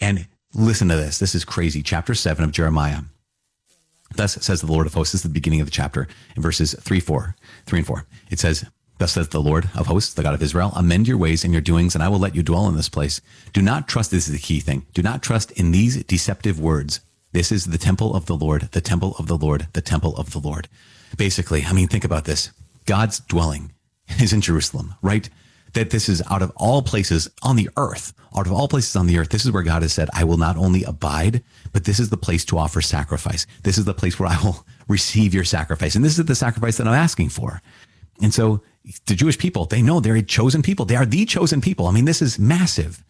And listen to this. This is crazy. Chapter 7 of Jeremiah. Thus says the Lord of hosts. This is the beginning of the chapter in verses 3 and 4. It says, thus says the Lord of hosts, the God of Israel, amend your ways and your doings, and I will let you dwell in this place. Do not trust, this is the key thing. Do not trust in these deceptive words. This is the temple of the Lord, the temple of the Lord, the temple of the Lord. Basically, I mean, think about this. God's dwelling is in Jerusalem, right? That this is out of all places on the earth, this is where God has said, I will not only abide, but this is the place to offer sacrifice. This is the place where I will receive your sacrifice. And this is the sacrifice that I'm asking for. And so the Jewish people, they know they're a chosen people. They are the chosen people. I mean, this is massive.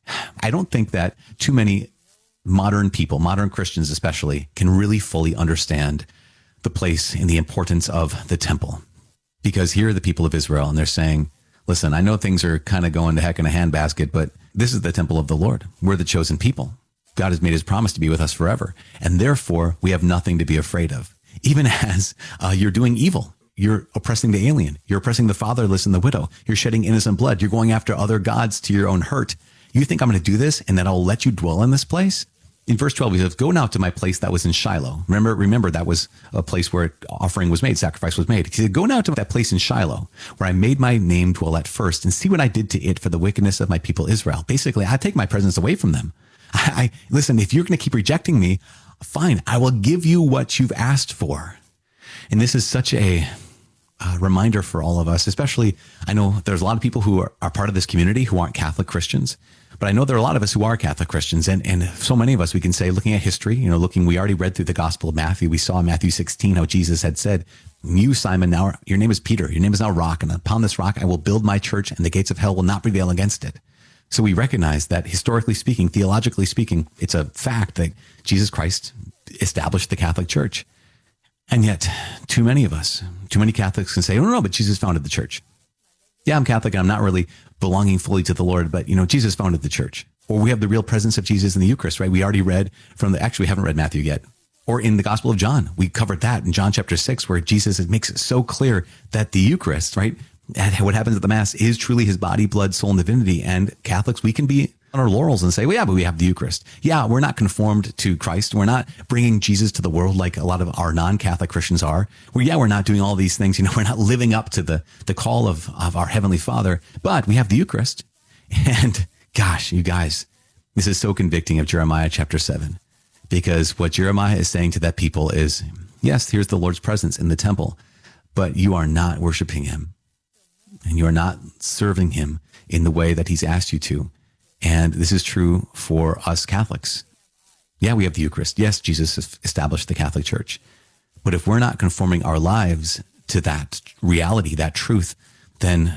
I don't think that too many modern people, modern Christians especially, can really fully understand the place and the importance of the temple. Because here are the people of Israel, and they're saying, listen, I know things are kind of going to heck in a handbasket, but this is the temple of the Lord. We're the chosen people. God has made his promise to be with us forever. And therefore, we have nothing to be afraid of. Even as you're doing evil, you're oppressing the alien, you're oppressing the fatherless and the widow, you're shedding innocent blood, you're going after other gods to your own hurt. You think I'm going to do this and that I'll let you dwell in this place? In verse 12, he says, go now to my place that was in Shiloh. Remember that was a place where offering was made, sacrifice was made. He said, go now to that place in Shiloh where I made my name dwell at first, and see what I did to it for the wickedness of my people Israel. Basically, I take my presence away from them. Listen, if you're going to keep rejecting me, fine, I will give you what you've asked for. And this is such a reminder for all of us, especially, I know there's a lot of people who are part of this community who aren't Catholic Christians. But I know there are a lot of us who are Catholic Christians, and so many of us, we can say, looking at history, we already read through the Gospel of Matthew. We saw in Matthew 16 how Jesus had said, you, Simon, now your name is Peter. Your name is now Rock, and upon this rock I will build my church, and the gates of hell will not prevail against it. So we recognize that historically speaking, theologically speaking, it's a fact that Jesus Christ established the Catholic Church. And yet, too many Catholics can say, oh, no, but Jesus founded the church. Yeah, I'm Catholic, and I'm not really belonging fully to the Lord, but Jesus founded the church. Or we have the real presence of Jesus in the Eucharist, right? We already read actually we haven't read Matthew yet. Or in the Gospel of John, we covered that in John chapter 6, where Jesus makes it so clear that the Eucharist, right? What happens at the Mass is truly his body, blood, soul, and divinity. And Catholics, we can be on our laurels and say, well, yeah, but we have the Eucharist. Yeah, we're not conformed to Christ. We're not bringing Jesus to the world like a lot of our non-Catholic Christians are. We're not doing all these things. We're not living up to the call of our Heavenly Father, but we have the Eucharist. And gosh, you guys, this is so convicting of Jeremiah chapter 7, because what Jeremiah is saying to that people is, yes, here's the Lord's presence in the temple, but you are not worshiping him, and you are not serving him in the way that he's asked you to. And this is true for us Catholics. Yeah, we have the Eucharist. Yes, Jesus established the Catholic Church. But if we're not conforming our lives to that reality, that truth, then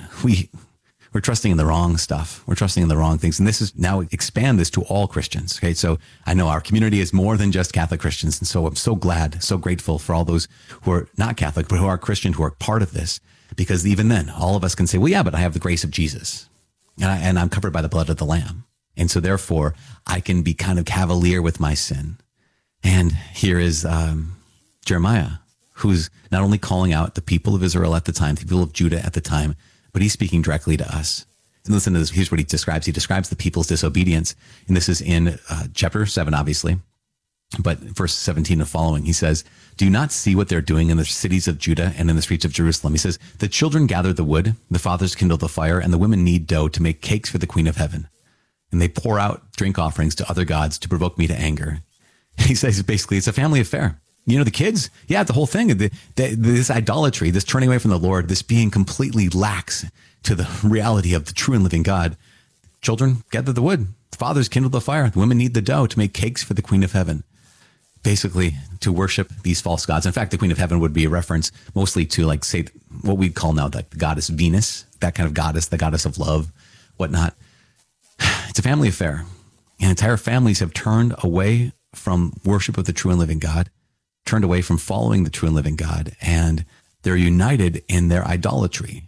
we're trusting in the wrong stuff. We're trusting in the wrong things. And this is now expand this to all Christians. Okay, so I know our community is more than just Catholic Christians. And so I'm so glad, so grateful for all those who are not Catholic, but who are Christian, who are part of this. Because even then, all of us can say, well, yeah, but I have the grace of Jesus. And I'm covered by the blood of the Lamb. And so therefore, I can be kind of cavalier with my sin. And here is Jeremiah, who's not only calling out the people of Israel at the time, the people of Judah at the time, but he's speaking directly to us. And listen to this. Here's what he describes. He describes the people's disobedience. And this is in chapter 7, obviously. But verse 17 and following, he says, do you not see what they're doing in the cities of Judah and in the streets of Jerusalem? He says, the children gather the wood, the fathers kindle the fire, and the women knead dough to make cakes for the Queen of Heaven. And they pour out drink offerings to other gods to provoke me to anger. He says, basically, it's a family affair. The kids, yeah, the whole thing, this idolatry, this turning away from the Lord, this being completely lax to the reality of the true and living God. Children, gather the wood. The fathers kindle the fire. The women knead the dough to make cakes for the Queen of Heaven. Basically, to worship these false gods. In fact, the Queen of Heaven would be a reference mostly to, like, say, what we call now the goddess Venus, that kind of goddess, the goddess of love, whatnot. It's a family affair. And entire families have turned away from worship of the true and living God, turned away from following the true and living God, and they're united in their idolatry.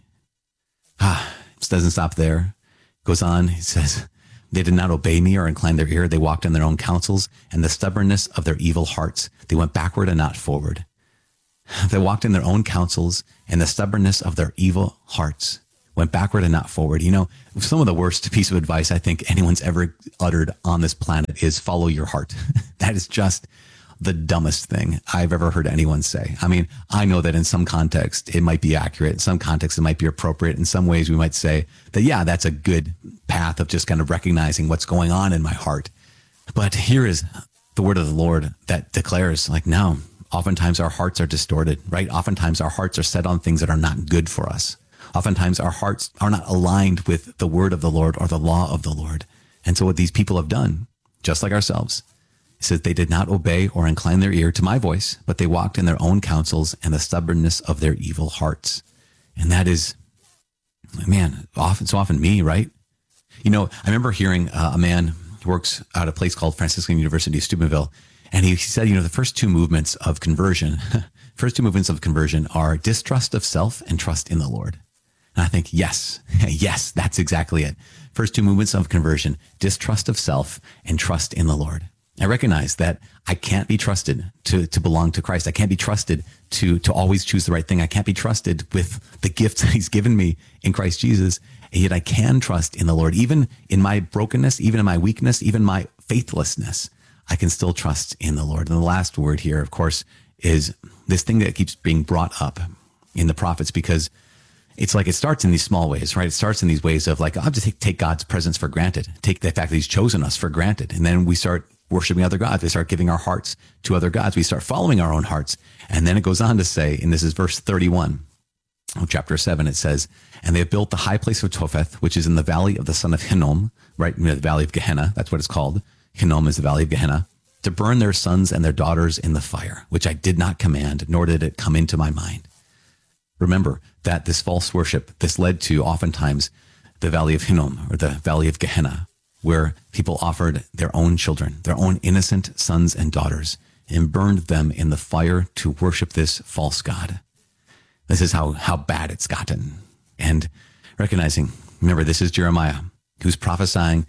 This doesn't stop there. It goes on, he says, they did not obey me or incline their ear. They walked in their own counsels, and the stubbornness of their evil hearts. They went backward and not forward. They walked in their own counsels, and the stubbornness of their evil hearts. went backward and not forward. You know, some of the worst piece of advice I think anyone's ever uttered on this planet is follow your heart. That is just the dumbest thing I've ever heard anyone say. I mean, I know that in some context it might be accurate. In some context it might be appropriate. In some ways we might say that, yeah, that's a good path of just kind of recognizing what's going on in my heart. But here is the word of the Lord that declares, like, no, oftentimes our hearts are distorted, right? Oftentimes our hearts are set on things that are not good for us. Oftentimes our hearts are not aligned with the word of the Lord or the law of the Lord. And so what these people have done, just like ourselves, it says they did not obey or incline their ear to my voice, but they walked in their own counsels and the stubbornness of their evil hearts. And that is, man, so often me, right? You know, I remember hearing a man who works at a place called Franciscan University of Steubenville, and he said, you know, the first two movements of conversion are distrust of self and trust in the Lord. And I think, yes, that's exactly it. First two movements of conversion, distrust of self and trust in the Lord. I recognize that I can't be trusted to belong to Christ. I can't be trusted to always choose the right thing. I can't be trusted with the gifts that he's given me in Christ Jesus. And yet I can trust in the Lord. Even in my brokenness, even in my weakness, even my faithlessness, I can still trust in the Lord. And the last word here, of course, is this thing that keeps being brought up in the prophets, because it's like it starts in these small ways, right? It starts in these ways of like, I'll just take God's presence for granted, take the fact that he's chosen us for granted. And then we start worshiping other gods. We start giving our hearts to other gods. We start following our own hearts. And then it goes on to say, and this is verse 31 of chapter 7, it says, and they have built the high place of Topheth, which is in the valley of the son of Hinnom, right? The valley of Gehenna. That's what it's called. Hinnom is the valley of Gehenna, to burn their sons and their daughters in the fire, which I did not command, nor did it come into my mind. Remember that this false worship, this led to oftentimes the valley of Hinnom, or the valley of Gehenna, where people offered their own children, their own innocent sons and daughters, and burned them in the fire to worship this false god. This is how bad it's gotten. And recognizing, remember, this is Jeremiah, who's prophesying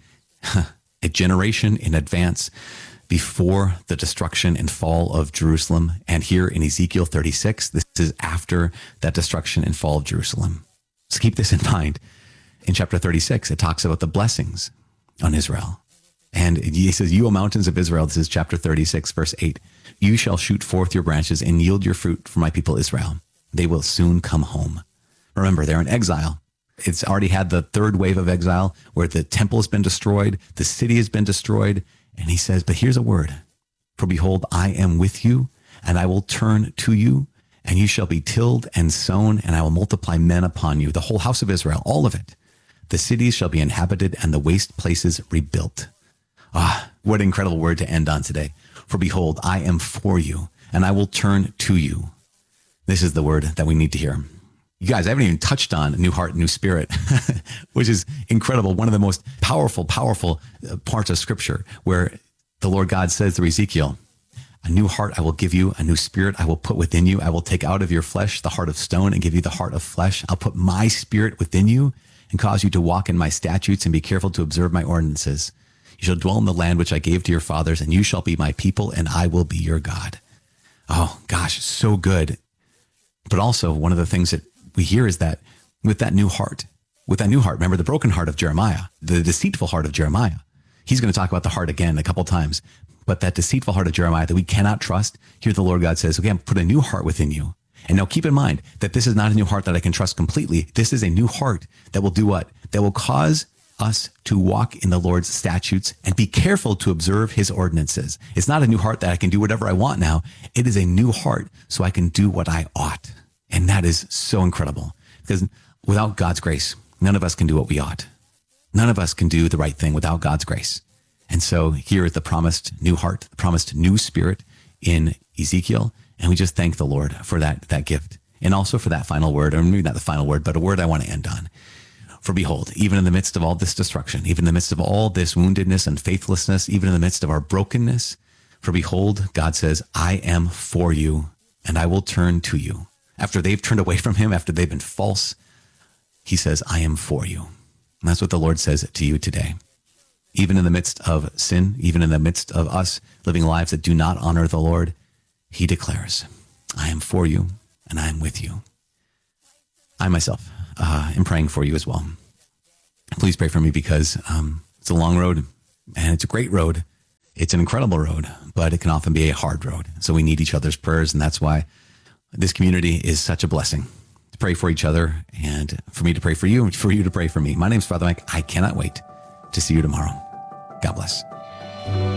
a generation in advance before the destruction and fall of Jerusalem. And here in Ezekiel 36, this is after that destruction and fall of Jerusalem. So keep this in mind. In chapter 36, it talks about the blessings on Israel. And he says, you, O mountains of Israel, this is chapter 36, verse 8, you shall shoot forth your branches and yield your fruit for my people Israel. They will soon come home. Remember, they're in exile. It's already had the third wave of exile where the temple has been destroyed, the city has been destroyed. And he says, but here's a word. For behold, I am with you, and I will turn to you, and you shall be tilled and sown, and I will multiply men upon you, the whole house of Israel, all of it. The cities shall be inhabited, and the waste places rebuilt. Ah, what an incredible word to end on today. For behold, I am for you, and I will turn to you. This is the word that we need to hear. You guys, I haven't even touched on New Heart, New Spirit, which is incredible. One of the most powerful parts of Scripture, where the Lord God says through Ezekiel, a new heart I will give you, a new spirit I will put within you. I will take out of your flesh the heart of stone and give you the heart of flesh. I'll put my spirit within you and cause you to walk in my statutes and be careful to observe my ordinances. You shall dwell in the land which I gave to your fathers, and you shall be my people, and I will be your God. Oh, gosh, so good. But also, one of the things that we hear is that with that new heart, remember the broken heart of Jeremiah, the deceitful heart of Jeremiah. He's going to talk about the heart again a couple times, but that deceitful heart of Jeremiah that we cannot trust. Here the Lord God says, okay, I'm put a new heart within you. And now keep in mind that this is not a new heart that I can trust completely. This is a new heart that will do what? That will cause us to walk in the Lord's statutes and be careful to observe his ordinances. It's not a new heart that I can do whatever I want now. It is a new heart so I can do what I ought. And that is so incredible, because without God's grace, none of us can do what we ought. None of us can do the right thing without God's grace. And so here is the promised new heart, the promised new spirit in Ezekiel. And we just thank the Lord for that gift. And also for that final word, or maybe not the final word, but a word I want to end on. For behold, even in the midst of all this destruction, even in the midst of all this woundedness and faithlessness, even in the midst of our brokenness, for behold, God says, I am for you, and I will turn to you. After they've turned away from him, after they've been false, he says, I am for you. And that's what the Lord says to you today. Even in the midst of sin, even in the midst of us living lives that do not honor the Lord, he declares, I am for you and I am with you. I myself, am praying for you as well. Please pray for me because it's a long road and it's a great road. It's an incredible road, but it can often be a hard road. So we need each other's prayers, and that's why this community is such a blessing. To pray for each other and for me to pray for you and for you to pray for me. My name's Father Mike. I cannot wait to see you tomorrow. God bless.